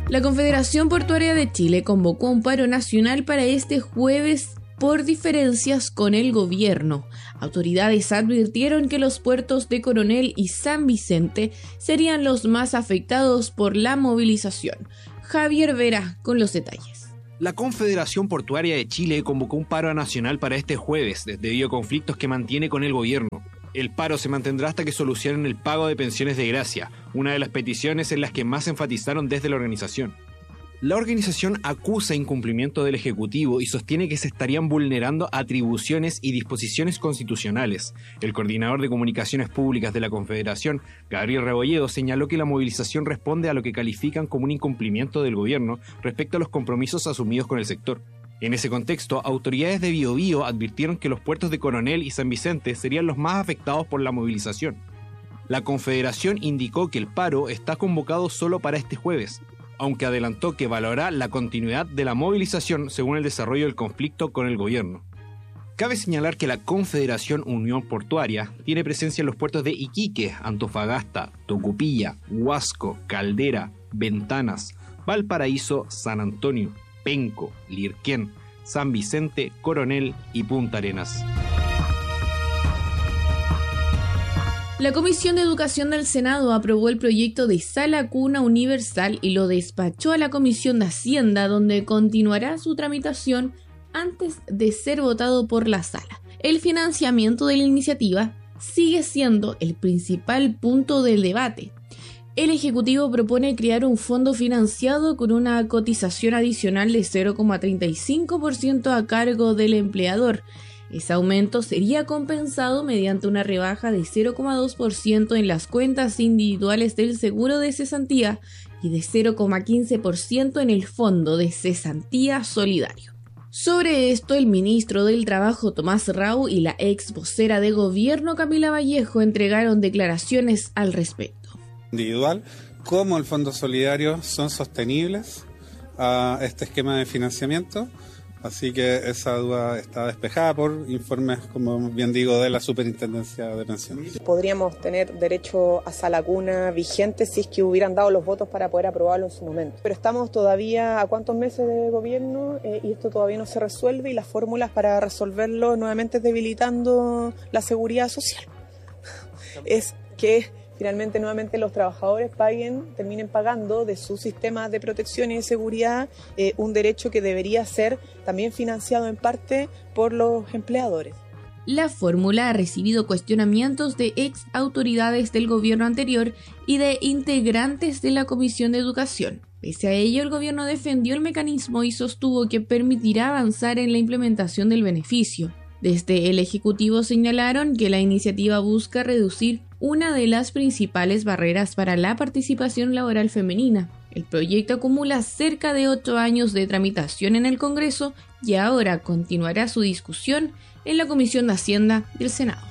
La Confederación Portuaria de Chile convocó un paro nacional para este jueves por diferencias con el gobierno. Autoridades advirtieron que los puertos de Coronel y San Vicente serían los más afectados por la movilización. Javier Vera con los detalles. La Confederación Portuaria de Chile convocó un paro nacional para este jueves debido a conflictos que mantiene con el gobierno. El paro se mantendrá hasta que solucionen el pago de pensiones de gracia, una de las peticiones en las que más enfatizaron desde la organización. La organización acusa incumplimiento del Ejecutivo y sostiene que se estarían vulnerando atribuciones y disposiciones constitucionales. El coordinador de comunicaciones públicas de la Confederación, Gabriel Rebolledo, señaló que la movilización responde a lo que califican como un incumplimiento del gobierno respecto a los compromisos asumidos con el sector. En ese contexto, autoridades de Biobío advirtieron que los puertos de Coronel y San Vicente serían los más afectados por la movilización. La Confederación indicó que el paro está convocado solo para este jueves, aunque adelantó que valorará la continuidad de la movilización según el desarrollo del conflicto con el gobierno. Cabe señalar que la Confederación Unión Portuaria tiene presencia en los puertos de Iquique, Antofagasta, Tocopilla, Huasco, Caldera, Ventanas, Valparaíso, San Antonio, Penco, Lirquén, San Vicente, Coronel y Punta Arenas. La Comisión de Educación del Senado aprobó el proyecto de sala cuna universal y lo despachó a la Comisión de Hacienda, donde continuará su tramitación antes de ser votado por la sala. El financiamiento de la iniciativa sigue siendo el principal punto del debate. El Ejecutivo propone crear un fondo financiado con una cotización adicional de 0,35% a cargo del empleador. Ese aumento sería compensado mediante una rebaja de 0,2% en las cuentas individuales del seguro de cesantía y de 0,15% en el fondo de cesantía solidario. Sobre esto, el ministro del Trabajo Tomás Rau y la ex vocera de gobierno Camila Vallejo entregaron declaraciones al respecto. Individual como el Fondo Solidario son sostenibles a este esquema de financiamiento, así que esa duda está despejada por informes, como bien digo, de la Superintendencia de Pensiones. Podríamos tener derecho a sala cuna vigente si es que hubieran dado los votos para poder aprobarlo en su momento. Pero estamos todavía a cuántos meses de gobierno y esto todavía no se resuelve y las fórmulas para resolverlo nuevamente es debilitando la seguridad social. Es que finalmente nuevamente los trabajadores terminen pagando de su sistema de protección y de seguridad un derecho que debería ser también financiado en parte por los empleadores. La fórmula ha recibido cuestionamientos de ex autoridades del gobierno anterior y de integrantes de la Comisión de Educación. Pese a ello, el gobierno defendió el mecanismo y sostuvo que permitirá avanzar en la implementación del beneficio. Desde el Ejecutivo señalaron que la iniciativa busca reducir una de las principales barreras para la participación laboral femenina. El proyecto acumula cerca de 8 años de tramitación en el Congreso y ahora continuará su discusión en la Comisión de Hacienda del Senado.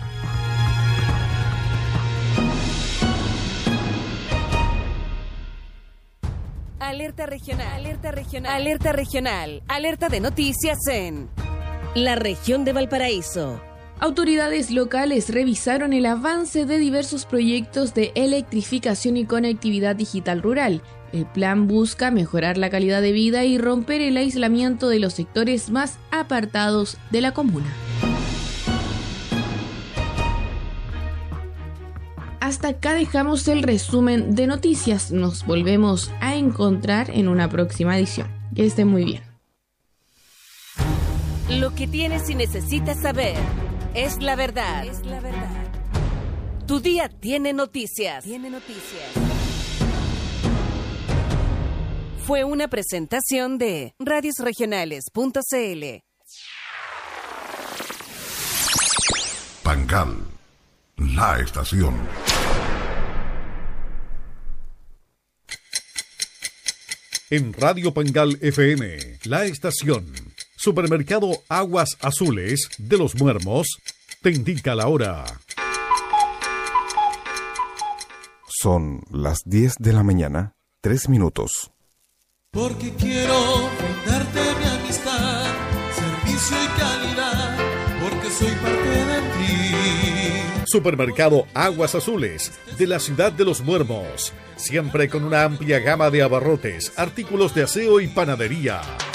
Alerta regional, alerta regional, alerta regional, alerta de noticias en la región de Valparaíso. Autoridades locales revisaron el avance de diversos proyectos de electrificación y conectividad digital rural. El plan busca mejorar la calidad de vida y romper el aislamiento de los sectores más apartados de la comuna. Hasta acá dejamos el resumen de noticias. Nos volvemos a encontrar en una próxima edición. Que estén muy bien. Lo que tienes y necesitas saber es la verdad. Es la verdad. Tu día tiene noticias. Fue una presentación de radiosregionales.cl. Pangal, la estación. En Radio Pangal FM, la estación. Supermercado Aguas Azules de Los Muermos te indica la hora. Son las 10 de la mañana, 3 minutos. Porque quiero brindarte mi amistad, servicio y calidad, porque soy parte de ti. Supermercado Aguas Azules de la ciudad de Los Muermos. Siempre con una amplia gama de abarrotes, artículos de aseo y panadería.